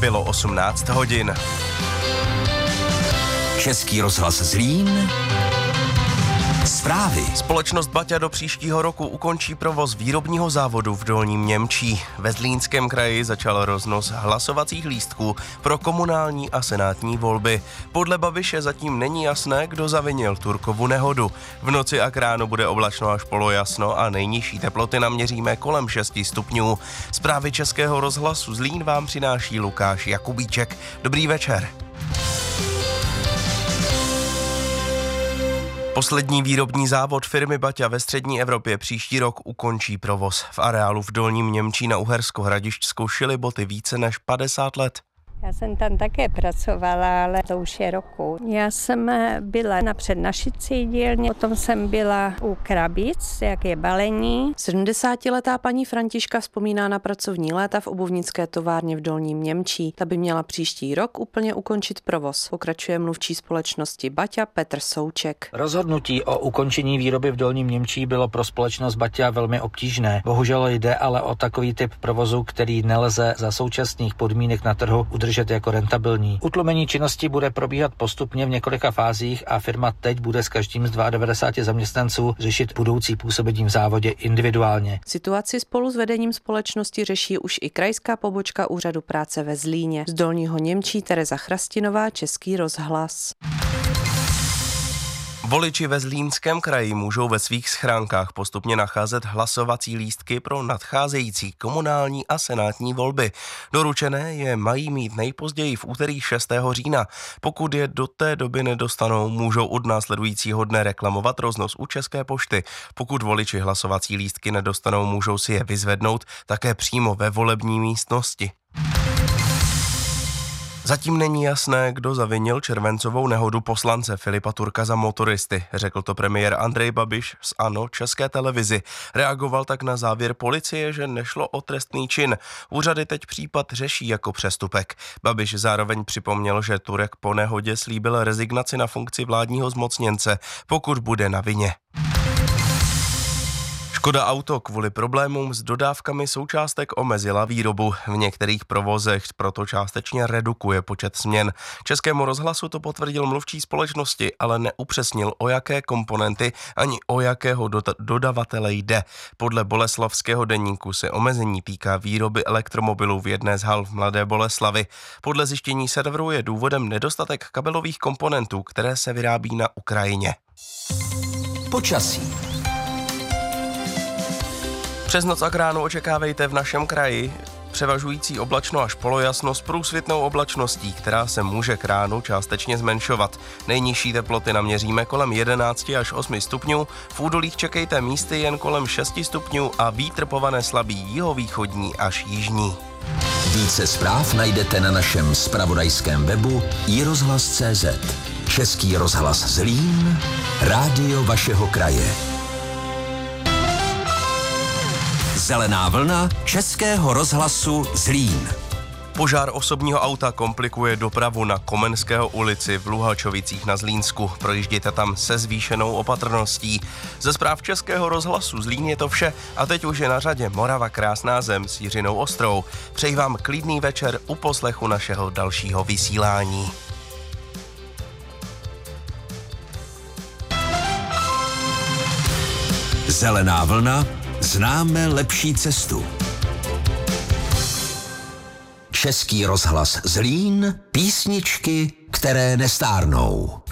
bylo 18 hodin. Český rozhlas Zlín. Zprávy. Společnost Baťa do příštího roku ukončí provoz výrobního závodu v Dolním Němčí. Ve Zlínském kraji začal roznos hlasovacích lístků pro komunální a senátní volby. Podle Babiše zatím není jasné, kdo zavinil Turkovu nehodu. V noci a k ránu bude oblačno až polojasno a nejnižší teploty naměříme kolem 6 stupňů. Zprávy Českého rozhlasu Zlín vám přináší Lukáš Jakubíček. Dobrý večer. Poslední výrobní závod firmy Baťa ve střední Evropě příští rok ukončí provoz. V areálu v Dolním Němčí na Uhersko-Hradišťsku šily boty více než 50 let. Já jsem tam také pracovala, ale to už je roku. Já jsem byla na přednašicí dílně, potom jsem byla u krabic, jak je balení. 70letá paní Františka vzpomíná na pracovní léta v obuvnické továrně v Dolním Němčí. Ta by měla příští rok úplně ukončit provoz. Pokračuje mluvčí společnosti Baťa Petr Souček. Rozhodnutí o ukončení výroby v Dolním Němčí bylo pro společnost Baťa velmi obtížné. Bohužel jde ale o takový typ provozu, který nelze za současných podmínek na trhu udržet jako rentabilní. Utlumení činnosti bude probíhat postupně v několika fázích a firma teď bude s každým z 92 zaměstnanců řešit budoucí působení v závodě individuálně. Situaci spolu s vedením společnosti řeší už i krajská pobočka Úřadu práce ve Zlíně. Z Dolního Němčí Tereza Chrastinová, Český rozhlas. Voliči ve Zlínském kraji můžou ve svých schránkách postupně nacházet hlasovací lístky pro nadcházející komunální a senátní volby. Doručené je mají mít nejpozději v úterý 6. října. Pokud je do té doby nedostanou, můžou od následujícího dne reklamovat roznos u České pošty. Pokud voliči hlasovací lístky nedostanou, můžou si je vyzvednout také přímo ve volební místnosti. Zatím není jasné, kdo zavinil červencovou nehodu poslance Filipa Turka za motoristy, řekl to premiér Andrej Babiš z ANO České televizi. Reagoval tak na závěr policie, že nešlo o trestný čin. Úřady teď případ řeší jako přestupek. Babiš zároveň připomněl, že Turek po nehodě slíbil rezignaci na funkci vládního zmocněnce, pokud bude na vině. Škoda Auto kvůli problémům s dodávkami součástek omezila výrobu. V některých provozech proto částečně redukuje počet směn. Českému rozhlasu to potvrdil mluvčí společnosti, ale neupřesnil, o jaké komponenty ani o jakého dodavatele jde. Podle Boleslavského deníku se omezení týká výroby elektromobilů v jedné z hal v Mladé Boleslavi. Podle zjištění serveru je důvodem nedostatek kabelových komponentů, které se vyrábí na Ukrajině. Počasí. Přes noc a k ránu očekávejte v našem kraji převažující oblačno až polojasno s průsvitnou oblačností, která se může k ránu částečně zmenšovat. Nejnižší teploty naměříme kolem 11 až 8 stupňů, v údolích čekejte místy jen kolem 6 stupňů a vítr povane slabý jihovýchodní až jižní. Více zpráv najdete na našem zpravodajském webu iRozhlas.cz. Český rozhlas Zlín, rádio vašeho kraje. Zelená vlna Českého rozhlasu Zlín. Požár osobního auta komplikuje dopravu na Komenského ulici v Luhačovicích na Zlínsku. Projíždějte tam se zvýšenou opatrností. Ze zpráv Českého rozhlasu Zlín je to vše a teď už je na řadě Morava krásná zem s Jiřinou Ostrou. Přeji vám klidný večer u poslechu našeho dalšího vysílání. Zelená vlna, známe lepší cestu. Český rozhlas Zlín, písničky, které nestárnou.